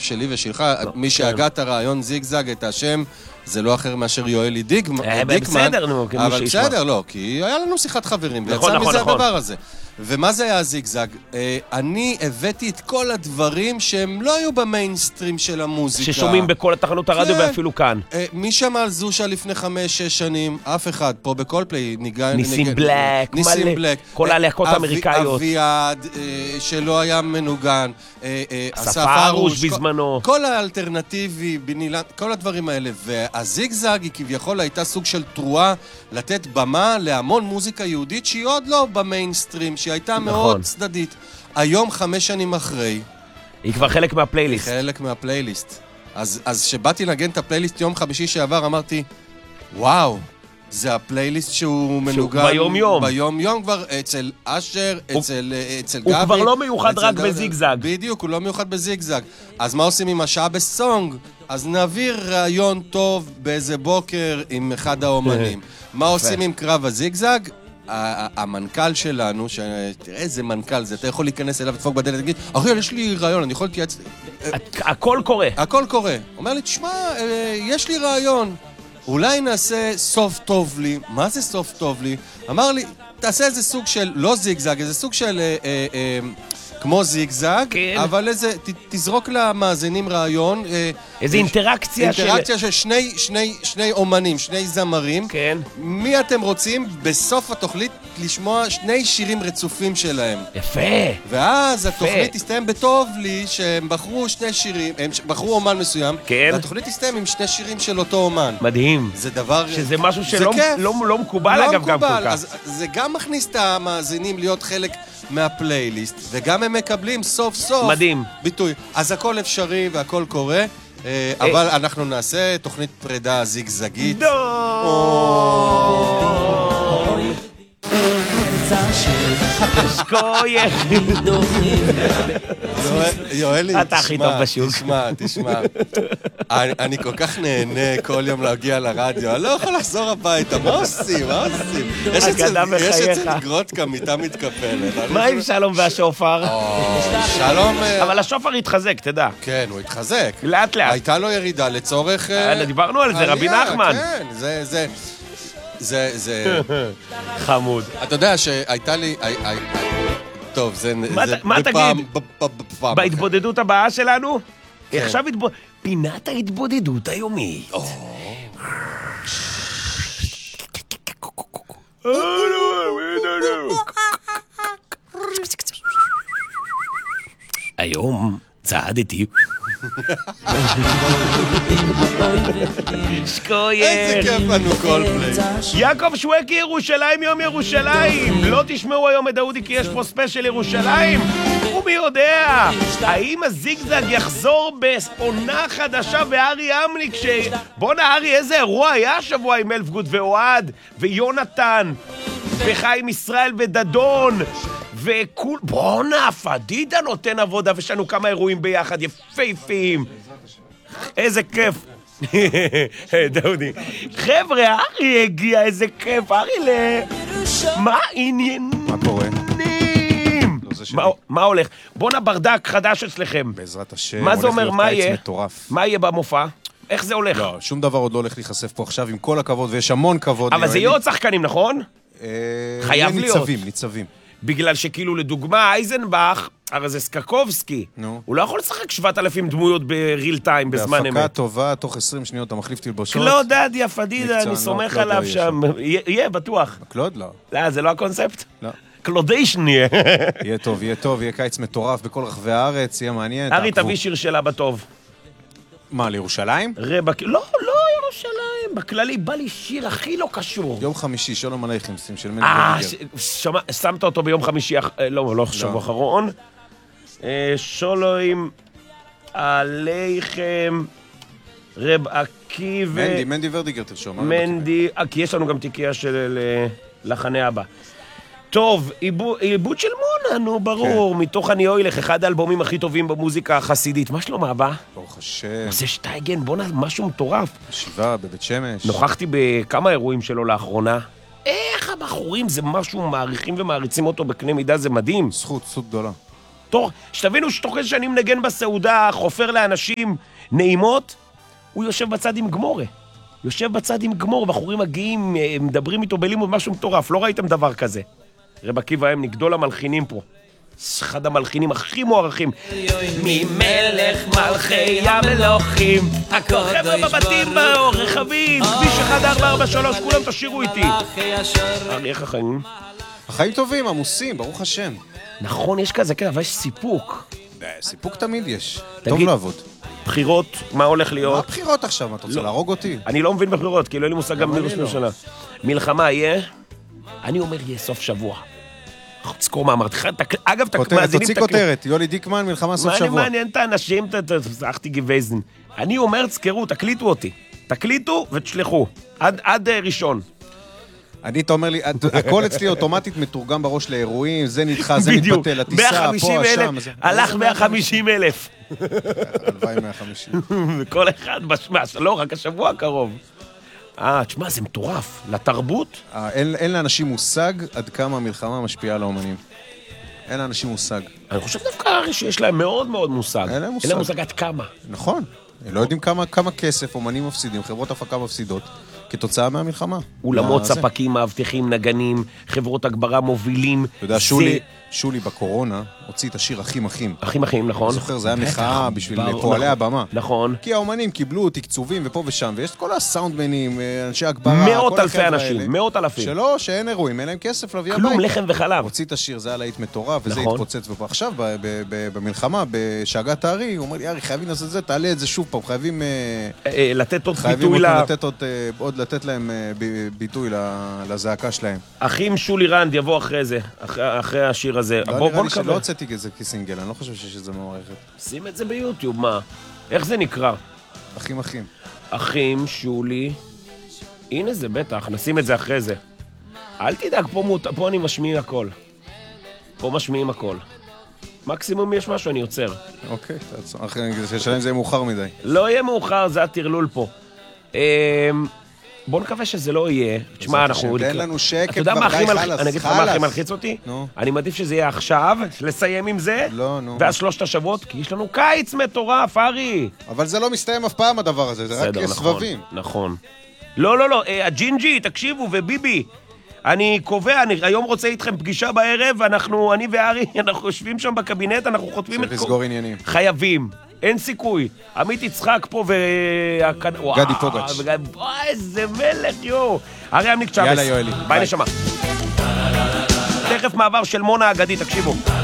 שלי ושלך, מי שהגה את הרעיון זיגזג, את השם, זה לא אחר מאשר יואלי דיקמן. בסדר, נו, אבל בסדר, לא, כי היה לנו שיחת חברים, ויצא מזה הדבר הזה. ומה זה היה זיגזג? אני הבאתי את כל הדברים שהם לא היו במיינסטרים של המוזיקה. ששומעים בכל התחנות הרדיו ואפילו כאן. מי שמע על זושה לפני 5-6 שנים? אף אחד. פה בקולפליי ניסים בלק, כל הלהקות האמריקאיות. אביעד, שלא היה מנוגן. אסף ארוש בזמנו. כל האלטרנטיבי, כל הדברים האלה. והזיגזג היא כביכול הייתה סוג של תרועה לתת במה להמון מוזיקה יהודית שהיא עוד לא במיינסטרים, שהיא הייתה מאוד צדדית. היום 5 שנים אחרי... היא כבר חלק מהפלייליסט. היא חלק מהפלייליסט. אז שבאתי לנגן את הפלייליסט יום חמישי שעבר, אמרתי, וואו, זה הפלייליסט שהוא מנוגן... ביום-יום כבר אצל אשר, אצל גבי. הוא כבר לא מיוחד רק בזיגזג. בדיוק, הוא לא מיוחד בזיגזג. אז מה עושים עם השעה בסונג? אז נעביר רעיון טוב באיזה בוקר עם אחד האומנים. מה עושים עם קרב הזיגזג? המנכ"ל שלנו, תראה איזה מנכ"ל זה, אתה יכול להיכנס אליו, תפוק בדלת, תגיד, אריאל, יש לי רעיון, אני יכול להתייעץ... הכל קורה. הכל קורה. אומר לי, תשמע, יש לי רעיון, אולי נעשה סוף טוב לי. מה זה סוף טוב לי? אמר לי, תעשה איזה סוג של, לא זיגזג, איזה סוג של... כמו זיגזג, כן. אבל איזה, תזרוק למאזינים רעיון. איזה אינטראקציה של שני אומנים, שני זמרים. כן. מי אתם רוצים בסוף התוכנית לשמוע 2 שירים רצופים שלהם? יפה. ואז התוכנית תסתיים בטוב לי שהם בחרו 2 שירים, הם בחרו אומן מסוים, כן. והתוכנית תסתיים עם 2 שירים של אותו אומן. מדהים. זה דבר... שזה משהו שלא לא מקובל, אגב, גם כל כך. אז זה גם מכניס את המאזינים להיות חלק מהפלייליסט, וגם הם מקבלים סוף סוף מדהים. ביטוי. אז הכל אפשרי והכל קורה, אבל אנחנו נעשה תוכנית פרידה זיגזגית. יואלי, אתה הכי טוב בשוק. תשמע, אני כל כך נהנה כל יום להגיע לרדיו, אני לא יכול לחזור הביתה, מה עושים? יש אצל גרוטקה מיטה מתקפלת. מה עם שלום והשופר? שלום... אבל השופר התחזק, תדע. כן, הוא התחזק. לאט לאט. הייתה לו ירידה לצורך... דיברנו על זה, רבי נחמן. כן, זה... חמוד. אתה יודע שהייתה לי... טוב, זה... מה תגיד? בהתבודדות הבאה שלנו? עכשיו פינת ההתבודדות היומית. היום צעדתי שקויר. איזה כיף לנו קולפליי. יעקב שווקי, ירושלים, יום ירושלים. לא תשמעו היום את דאודי כי יש פה ספיישל ירושלים. ומי יודע, האם הזיגזג יחזור בעונה חדשה בארי אמליק? בונה ארי, איזה אירוע היה השבוע עם אלפגוד ואוהד ויונתן וחיים ישראל ודדון וכול... בונה, פדידה נותן עבודה ויש לנו כמה אירועים ביחד יפהפיים. איזה כיף. דודי. חבר'ה, ארי הגיע, איזה כיף. ארי מה עניינים? מה קורה? מה הולך? בונה ברדק חדש אצלכם. בעזרת השם. מה זה אומר? מה יהיה? מטורף. מה יהיה במופע? איך זה הולך? לא, שום דבר עוד לא הולך להיחשף פה עכשיו עם כל הכבוד, ויש המון כבוד. אבל זה יהיה עוד שחקנים, נכון? חייב להיות. ניצבים. בגלל שכאילו לדוגמה אייזנבך, הרי זה סקקובסקי, הוא לא יכול לשחק 7,000 דמויות בריל טיים בזמן אמת. בהפקה טובה, תוך 20 שניות אתה מחליף תלבושות. קלוד דדיה פדידה, אני סומך עליו שם. יהיה, בטוח. קלוד לא. לא, זה לא הקונספט? לא. קלודיישן יהיה. יהיה טוב, יהיה קיץ מטורף בכל רחבי הארץ, יהיה מעניין. ארי, תביא שיר שלה בטוב. מה, לירושלים? לא, ירושלים. בכללי בא לי שיר הכי לא קשור. יום חמישי, שלום עליכם, של מני ורדיגר. שמת אותו ביום חמישי, לא שבוע אחרון. שלום עליכם, רב עקי מנדי ורדיגר תרשום. מנדי, כי יש לנו גם תיקייה של לחני אבא. טוב, עיבוד של מונה, נו ברור, מתוך אני אוילך, אחד האלבומים הכי טובים במוזיקה החסידית. מה שלום אבא? ברוך השם. זה שטייגן, בונה, משהו מטורף. ישיבה בבית שמש. נוכחתי בכמה אירועים שלו לאחרונה. איך הבחורים, זה משהו, מעריכים ומעריצים אותו בקנה מידה, זה מדהים. זכות גדולה. שתבינו שתוך איזה שאני מנגן בסעודה, חופר לאנשים נעימות, הוא יושב בצד עם גמורה. יושב בצד עם גמור, בחורים מגיעים, מדברים איתו בלימוד, משהו מטורף, לא ראיתם דבר כזה. רב עקיבא הם נגדול המלחינים פה. אחד המלחינים הכי מוערכים. ממלך מלכי המלוכים, חבר'ה בבתים, רכבים, כביש 1443, כולם תשאירו איתי. איך החיים? החיים טובים, עמוסים, ברוך השם. נכון, יש כזה, כן, אבל יש סיפוק. סיפוק תמיד יש, טוב לעבוד. בחירות, מה הולך להיות? מה הבחירות עכשיו? מה, אתה רוצה להרוג אותי? אני לא מבין בחירות, כי לא אין לי מושג גם מראש ממשלה. מלחמה יהיה? אני אומר, יהיה סוף שבוע. תזכור מה אמרתי. אגב, תוציא כותרת, יולי דיקמן, מלחמה סוף שבוע. מה מעניין את האנשים? תצחתי גבייזן. אני אומר, תזכרו, תקליטו אותי. תקליטו ותשלחו. עד ראשון. אתה אומר לי, הכל אצלי אוטומטית מתורגם בראש לאירועים, זה נדחה, זה מתבטל, הטיסה, פה, שם. הלך 150,000. הלוואי 150. וכל אחד בשמש, לא, רק השבוע הקרוב. תשמע, זה מטורף. לתרבות? אין לאנשים מושג עד כמה המלחמה משפיעה על האומנים. אין לאנשים מושג. אני חושב דווקא שיש להם מאוד מאוד מושג. אין להם מושג עד כמה. נכון. לא יודעים כמה כסף אומנים מפסידים, חברות הפקה מפסידות, כתוצאה מהמלחמה. אולמות, ספקים, מאבטחים, נגנים, חברות הגברה, מובילים. אתה יודע, שולי בקורונה הוציא את השיר אחים אחים. אחים אחים, נכון. אני זוכר, זה היה מחאה בשביל פועלי הבמה. נכון. כי האומנים קיבלו תקצובים ופה ושם, ויש את כל הסאונדמנים, אנשי הגברה, מאות אלפי אנשים, מאות אלפים. שאין אירועים, אין להם כסף להביא הביתה. כלום, לחם וחלב. הוציא את השיר, זה היה להיט מטורף, וזה התפוצץ. ועכשיו, במלחמה, בשאגת הארי, הוא אומר לי, חייבים לעשות זה, תעלה את זה שוב פעם, חייבים לתת עוד ביטוי לתת להם ביטוי לזעקה שלהם. אחים שולי רנד יבוא אחרי זה, אחרי השיר הזה. לא הוצאתי את זה כסינגל, אני לא חושב שיש את זה במערכת. שים את זה ביוטיוב, מה? איך זה נקרא? אחים אחים. אחים, שולי. הנה זה בטח, נשים את זה אחרי זה. אל תדאג, פה אני משמיע הכל. פה משמיעים הכל. מקסימום יש משהו, אני יוצר. אוקיי, השאלה אם זה יהיה מאוחר מדי. לא יהיה מאוחר, זה התרלול פה. בוא נקווה שזה לא יהיה. תשמע, אנחנו... תן לנו שקט, אתה יודע מה הכי מלחיץ? אני אגיד לך מה הכי מלחיץ אותי? אני מעדיף שזה יהיה עכשיו, לסיים עם זה, ואז 3 השבועות, כי יש לנו קיץ מטורף, ארי. אבל זה לא מסתיים אף פעם הדבר הזה, זה רק סבבים. נכון. לא, הג'ינג'י, תקשיבו, וביבי, אני קובע, אני היום רוצה איתכם פגישה בערב, אני וארי, אנחנו יושבים שם בקבינט, אנחנו חותמים את... צריך לסגור עניינים. חייבים. אין סיכוי. עמית יצחק פה גדי פוגץ'. איזה מלך, יו. ארי אמניק צ'אבס. יאללה, יואלי. ביי נשמה. תכף מעבר של מונה אגדי, תקשיבו.